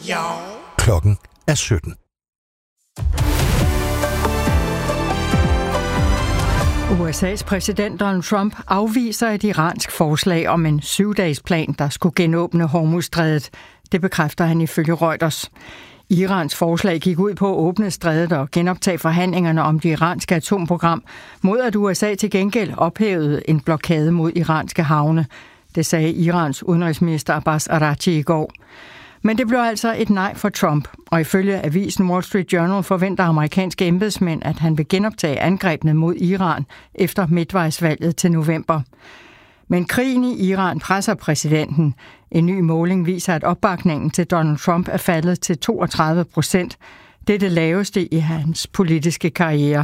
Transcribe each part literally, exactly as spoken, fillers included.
Ja. Klokken er sytten. U S A's præsident Donald Trump afviser et iransk forslag om en syvdagesplan, der skulle genåbne Hormuzstrædet. Det bekræfter han ifølge Reuters. Irans forslag gik ud på at åbne strædet og genoptage forhandlingerne om det iranske atomprogram, mod at U S A til gengæld ophævede en blokade mod iranske havne. Det sagde Irans udenrigsminister Abbas Araghchi i går. Men det blev altså et nej for Trump, og ifølge avisen Wall Street Journal forventer amerikanske embedsmænd, at han vil genoptage angrebene mod Iran efter midtvejsvalget til november. Men krigen i Iran presser præsidenten. En ny måling viser, at opbakningen til Donald Trump er faldet til toogtredive procent. Det er det laveste i hans politiske karriere.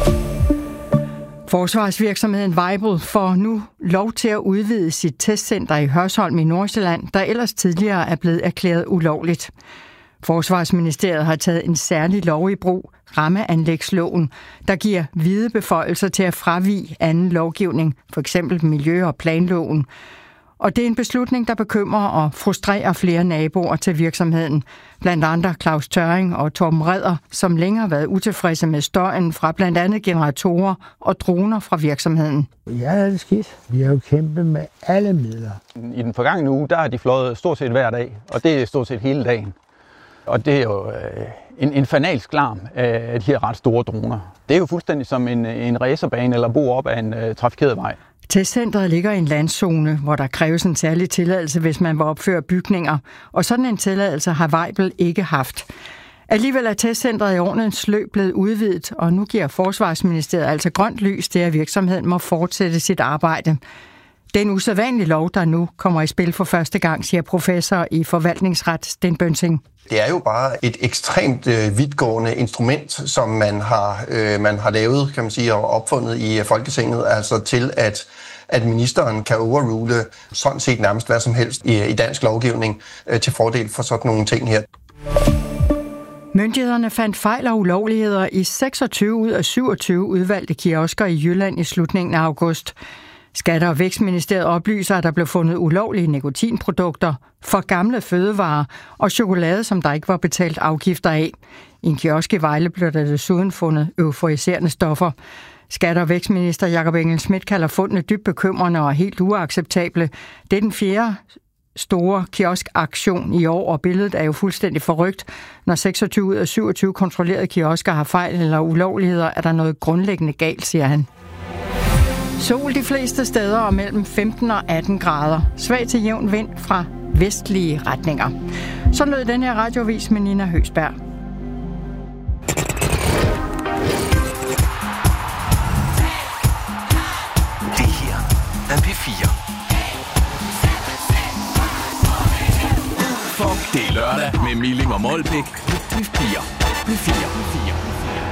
Forsvarsvirksomheden Weibel får nu lov til at udvide sit testcenter i Hørsholm i Nordsjælland, der ellers tidligere er blevet erklæret ulovligt. Forsvarsministeriet har taget en særlig lov i brug, rammeanlægsloven, der giver vide beføjelser til at fravige anden lovgivning, f.eks. miljø- og planloven. Og det er en beslutning, der bekymrer og frustrerer flere naboer til virksomheden. Blandt andre Claus Tørring og Torben Redder, som længe har været utilfredse med støjen fra blandt andet generatorer og droner fra virksomheden. Ja, det er skidt. Vi har jo kæmpet med alle midler. I den forgangne uge, der er de fløjet stort set hver dag, og det er stort set hele dagen. Og det er jo øh, en, en fanalsk larm af de her ret store droner. Det er jo fuldstændig som en, en racerbane eller bo op ad en øh, trafikeret vej. Testcentret ligger i en landzone, hvor der kræves en særlig tilladelse, hvis man vil opføre bygninger, og sådan en tilladelse har Weibel ikke haft. Alligevel er testcentret i årenes løb blevet udvidet, og nu giver Forsvarsministeriet altså grønt lys til, at virksomheden må fortsætte sit arbejde. Det er en usædvanlig lov, der nu kommer i spil for første gang, siger professor i forvaltningsret Sten Bønsing. Det er jo bare et ekstremt øh, vidtgående instrument, som man har, øh, man har lavet, kan man sige, og opfundet i Folketinget, altså til at, at ministeren kan overrule sådan set nærmest hvad som helst i, i dansk lovgivning øh, til fordel for sådan nogle ting her. Myndighederne fandt fejl og ulovligheder i seksogtyve ud af syvogtyve udvalgte kiosker i Jylland i slutningen af august. Skatte- og Vækstministeriet oplyser, at der blev fundet ulovlige nikotinprodukter, for gamle fødevarer og chokolade, som der ikke var betalt afgifter af. I en kiosk i Vejle blev der desuden fundet euforiserende stoffer. Skatte- og Vækstminister Jakob Engel-Schmidt kalder fundene dybt bekymrende og helt uacceptable. Det er den fjerde store kioskaktion i år, og billedet er jo fuldstændig forrygt. Når seksogtyve ud af syvogtyve kontrollerede kiosker har fejl eller ulovligheder, er der noget grundlæggende galt, siger han. Sol de fleste steder og mellem femten og atten grader. Svag til jævn vind fra vestlige retninger. Så lød den her radiovis med Nina Høsberg. Det her er P fire. Fuck, det er lørdag med Milling og Molbæk. P fire. P fire. P fire.